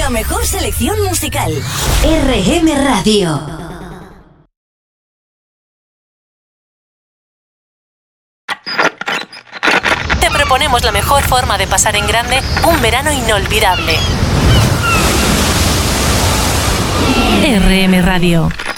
La mejor selección musical. RM Radio. Te proponemos la mejor forma de pasar en grande un verano inolvidable. RM Radio.